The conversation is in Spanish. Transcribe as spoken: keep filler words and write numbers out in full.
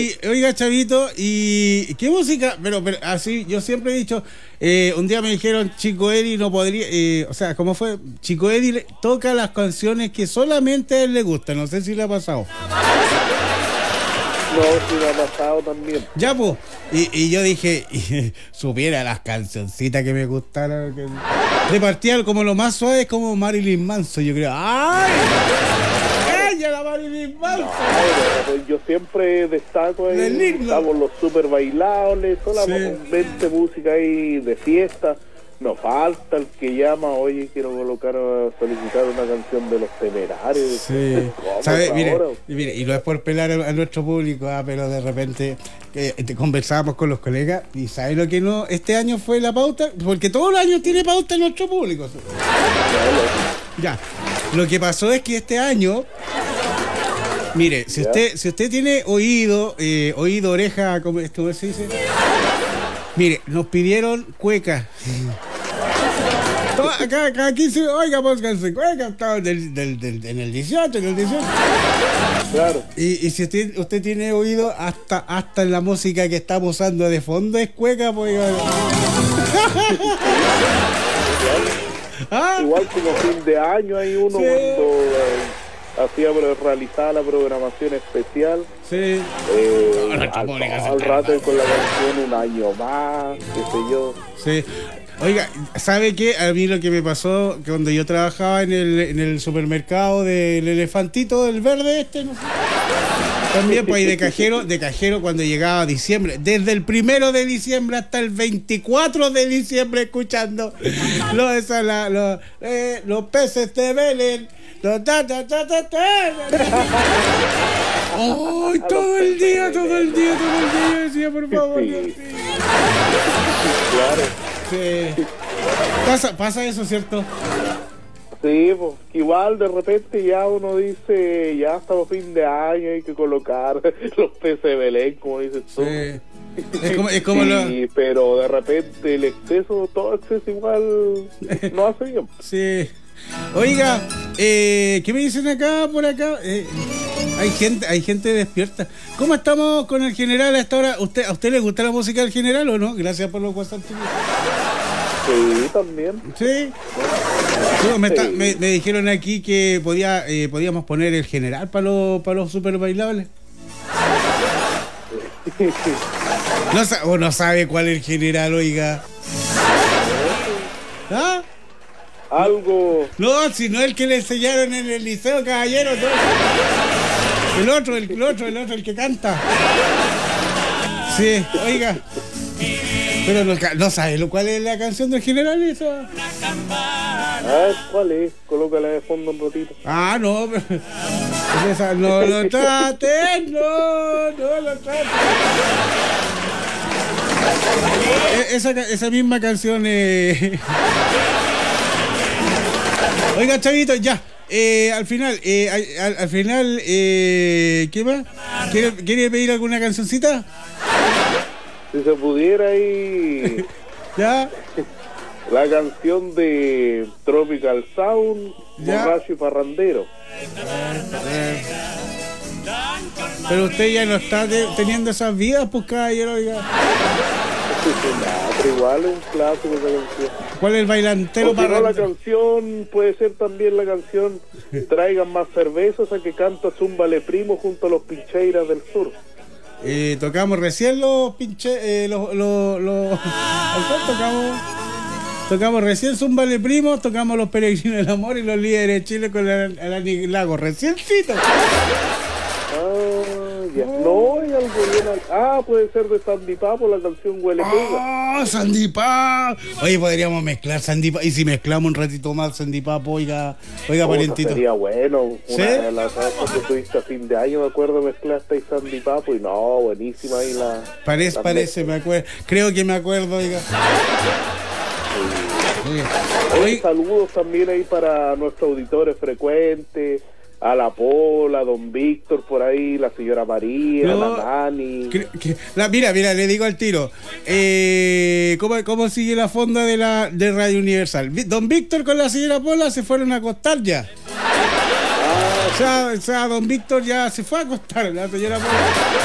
Y, oiga, Chavito, ¿y qué música? Pero, pero así, yo siempre he dicho, eh, un día me dijeron, Chico Eddie no podría, eh, o sea, ¿cómo fue? Chico Eddie le- toca las canciones que solamente a él le gustan, no sé si le ha pasado. No, sí me ha pasado también. Ya, pues, y, y yo dije, y, supiera las cancioncitas que me gustaron. Que, de partida, como lo más suave es como Marilyn Manson, yo creo. ¡Ay! ¡Ella, la Marilyn Manson! No, pues yo siempre destaco ahí, Del himno. estamos los super bailables, solamente Sí. música ahí de fiesta. No falta el que llama, oye, quiero colocar, solicitar una canción de los Temerarios. Sí, ¿Cómo ¿sabe? es Mire, ahora? y mire, y no es por pelar a, a nuestro público, ah, pero de repente eh, te conversábamos con los colegas y ¿sabe lo que no? Este año fue la pauta, porque todos los años tiene pauta nuestro público. Ya, lo que pasó es que este año, mire, si ¿Ya? usted si usted tiene oído, eh, oído, oreja, ¿cómo, cómo se dice? Mire, nos pidieron cuecas. Toda- Cada, cada quince, oiga, pónganse cueca, estaba del, del, del, en el dieciocho, en el dieciocho. Claro. Y, y si usted, usted tiene oído, hasta, hasta en la música que estamos usando de fondo es cueca, pues. oiga. ¿Ah? Igual como fin de año hay uno Sí. cuando eh, hacía pro- realizaba la programación especial. Sí. Eh, No, nuestra al, público se al está rato con la canción Un Año Más, qué sé yo. Sí. Oiga, ¿sabe qué? A mí lo que me pasó que cuando yo trabajaba en el, en el supermercado del elefantito del verde este, no sé. También, pues, y de cajero, de cajero cuando llegaba diciembre, desde el primero de diciembre hasta el veinticuatro de diciembre, escuchando lo, esa, la, lo, eh, los peces de Belén. Los ta, ta, ta, ta, ta. ¡Ay, todo el día, todo el día, todo el día! Yo decía, por favor, Dios mío. Claro. Sí. Pasa, pasa eso, ¿cierto? Sí, pues que igual de repente ya uno dice, ya estamos fin de año, hay que colocar los peces de Belén, como dices tú. Sí. Es como, es como Sí, lo... pero de repente el exceso, todo exceso igual no hace bien. Sí. Oiga, eh, ¿qué me dicen acá, por acá? Eh, hay gente, hay gente despierta. ¿Cómo estamos con el general a esta hora? ¿Usted, ¿A usted le gusta la música del general o no? Gracias por los WhatsApp, chicos. Sí, también. Sí. Sí, me, está- Sí. me- me dijeron aquí que podía, eh, podíamos poner el general para los, para los super bailables. No, sa- o no sabe cuál es el general, oiga. ¿Ah? Algo, No, si no el que le enseñaron en el liceo, caballero. No. El otro, el, el otro, el otro, el que canta. Sí, oiga. Pero no, ca- no sabe lo cuál es la canción del general, eso. a ver, ¿cuál es? Colócala de fondo un ratito. Ah, no, pero. es esa, no lo trates, no, no lo trates. E- Esa, ca- esa misma canción. Eh... Oiga, Chavito, ya. Eh, al final, eh, al, al final, eh, ¿qué más? ¿Quiere, ¿Quiere pedir alguna cancioncita? Si se pudiera ahí ¿Ya? la canción de Tropical Sound, Ya. Borracho y Parrandero. Eh, Pero usted ya no está de- teniendo esas vidas, pues, caballero, oiga. No, pero igual es un clásico esa canción. ¿Cuál es el bailantero O si no, para la canción puede ser también la canción Traigan Más Cervezas, esa que canta Zúmbale Primo junto a los Pincheiras del Sur. Eh, tocamos recién los pinche, eh, los, los, los, ¿al cual tocamos? Tocamos recién Zúmbale Primo, tocamos los Peregrinos del Amor y los Líderes de Chile con el Alani Lago, reciencito. Ah, ya. No, hay algo bien. al- Ah, puede ser de Sandy Papo, la canción Huele Pega. ¡Oh, Sandy Pap! Oye, podríamos mezclar Sandy Pap. Y si mezclamos un ratito más Sandy Pap, oiga, oiga, Puta, parientito. sería bueno. Una ¿Sí? de las veces que tuviste a fin de año, me acuerdo, mezclaste ahí Sandy Papo y no, buenísima ahí la. Parece, la parece, me acuerdo. Creo que me acuerdo, oiga. Oye, Oye, saludos también ahí para nuestros auditores frecuentes, a la Pola, a don Víctor por ahí, la señora María, No, la Nani. cre- que- la- mira, mira, le digo al tiro. Eh, ¿cómo, ¿Cómo sigue la fonda de la de Radio Universal? Vi- Don Víctor con la señora Pola se fueron a acostar ya. O sea, o sea, don Víctor ya se fue a acostar, la señora Pola.